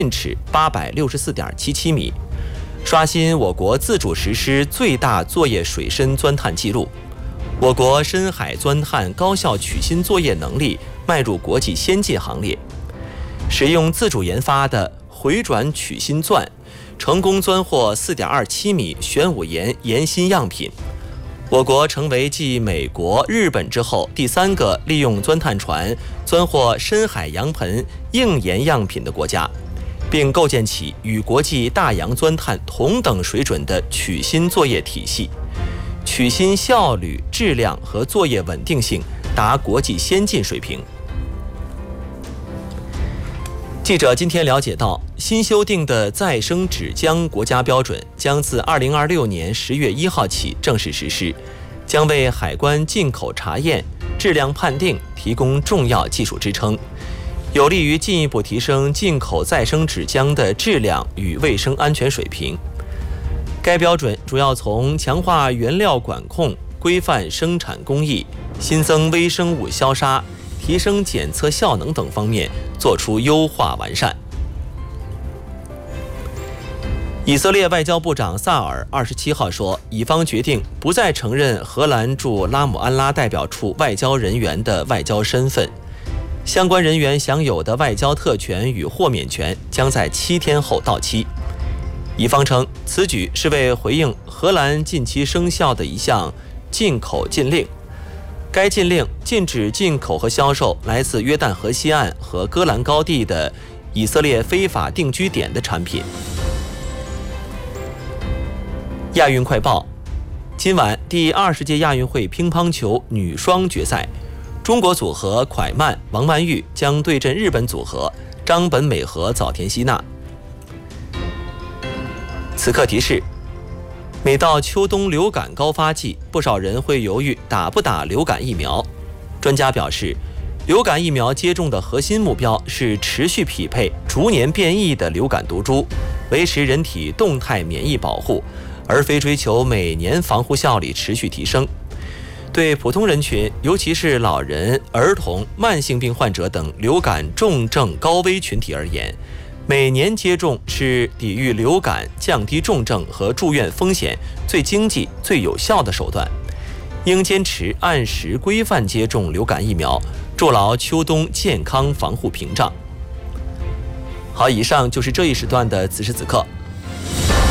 尺864.77米，刷新我国自主实施最大作业水深钻探纪录。我国深海钻探高效取芯作业能力迈入国际先进行列。使用自主研发的回转取芯钻，成功钻获4.27米玄武岩岩芯样品。我国成为继美国、日本之后第3个利用钻探船钻获深海洋盆硬岩样品的国家，并构建起与国际大洋钻探同等水准的取芯作业体系，取芯效率、质量和作业稳定性达国际先进水平。记者今天了解到，新修订的再生纸浆国家标准将自2026年10月1号起正式实施，将为海关进口查验、质量判定提供重要技术支撑，有利于进一步提升进口再生纸浆的质量与卫生安全水平。该标准主要从强化原料管控、规范生产工艺、新增微生物消杀、提升检测效能等方面做出优化完善。以色列外交部长萨尔27号说，以方决定不再承认荷兰驻拉姆安拉代表处外交人员的外交身份，相关人员享有的外交特权与豁免权将在7天后到期。以方称，此举是为回应荷兰近期生效的一项进口禁令。该禁令禁止进口和销售来自约旦河西岸和戈兰高地的以色列非法定居点的产品。亚运快报：今晚第20届亚运会乒乓球女双决赛，中国组合蒯曼、王曼玉将对阵日本组合张本美和早田希娜。此刻提示：每到秋冬流感高发季，不少人会犹豫打不打流感疫苗。专家表示，流感疫苗接种的核心目标是持续匹配逐年变异的流感毒株，维持人体动态免疫保护，而非追求每年防护效率持续提升。对普通人群，尤其是老人、儿童、慢性病患者等流感重症高危群体而言，每年接种是抵御流感、降低重症和住院风险最经济、最有效的手段。应坚持按时规范接种流感疫苗，筑牢秋冬健康防护屏障。好，以上就是这一时段的此时此刻。